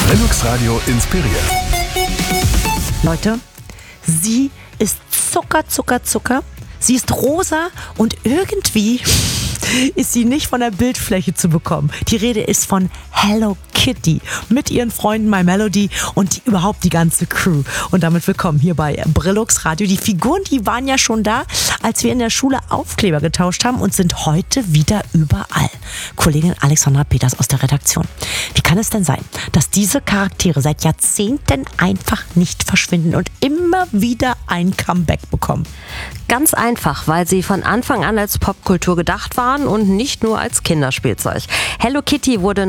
Brillux Radio inspiriert. Leute, sie ist Zucker. Sie ist rosa und irgendwie ist sie nicht von der Bildfläche zu bekommen. Die Rede ist von Hello Kitty mit ihren Freunden My Melody und überhaupt die ganze Crew. Und damit willkommen hier bei Brillux Radio. Die Figuren, die waren ja schon da, als wir in der Schule Aufkleber getauscht haben und sind heute wieder überall. Kollegin Alexandra Peters aus der Redaktion. Wie kann es denn sein, dass diese Charaktere seit Jahrzehnten einfach nicht verschwinden und immer wieder ein Comeback bekommen? Ganz einfach, weil sie von Anfang an als Popkultur gedacht waren und nicht nur als Kinderspielzeug. Hello Kitty wurde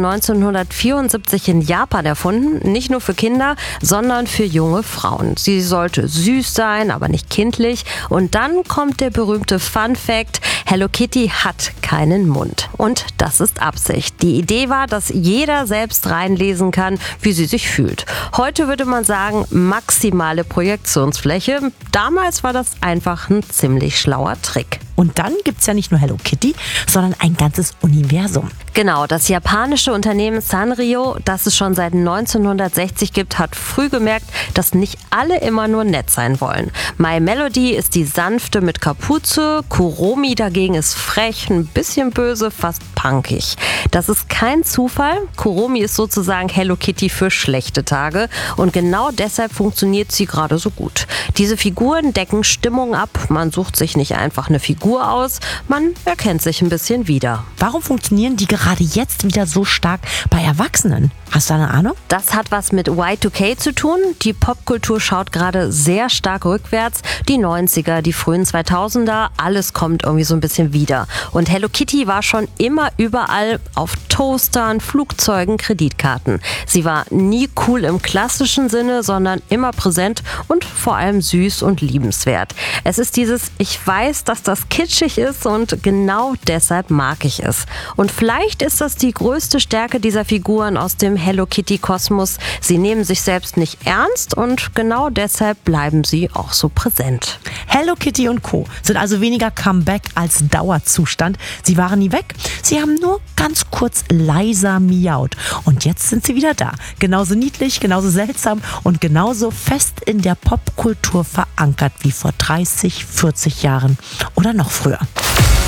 1974 in Japan erfunden, nicht nur für Kinder, sondern für junge Frauen. Sie sollte süß sein, aber nicht kindlich. Und dann kommt der berühmte Fun Fact: Hello Kitty hat keinen Mund. Und das ist Absicht. Die Idee war, dass jeder selbst reinlesen kann, wie sie sich fühlt. Heute würde man sagen, maximale Projektionsfläche. Damals war das einfach ein ziemlich schlauer Trick. Und dann gibt's ja nicht nur Hello Kitty, sondern ein ganzes Universum. Genau, das japanische Unternehmen Sanrio, das es schon seit 1960 gibt, hat früh gemerkt, dass nicht alle immer nur nett sein wollen. My Melody ist die sanfte mit Kapuze, Kuromi dagegen ist frech, ein bisschen böse, fast punkig. Das ist kein Zufall. Kuromi ist sozusagen Hello Kitty für schlechte Tage und genau deshalb funktioniert sie gerade so gut. Diese Figuren decken Stimmung ab, man sucht sich nicht einfach eine Figur aus, man erkennt sich ein bisschen wieder. Warum funktionieren die gerade jetzt wieder so stark bei Erwachsenen? Hast du eine Ahnung? Das hat was mit Y2K zu tun. Die Popkultur schaut gerade sehr stark rückwärts. Die 90er, die frühen 2000er, alles kommt irgendwie so ein bisschen wieder. Und Hello Kitty war schon immer überall auf Toastern, Flugzeugen, Kreditkarten. Sie war nie cool im klassischen Sinne, sondern immer präsent und vor allem süß und liebenswert. Es ist dieses, ich weiß, dass das kitschig ist und genau deshalb mag ich es. Und vielleicht ist das die größte Stärke dieser Figuren aus dem Hello Kitty Kosmos. Sie nehmen sich selbst nicht ernst und genau deshalb bleiben sie auch so präsent. Hello Kitty und Co. sind also weniger Comeback als Dauerzustand. Sie waren nie weg. Sie haben nur ganz kurz leiser miaut. Und jetzt sind sie wieder da. Genauso niedlich, genauso seltsam und genauso fest in der Popkultur verankert wie vor 30, 40 Jahren oder noch früher.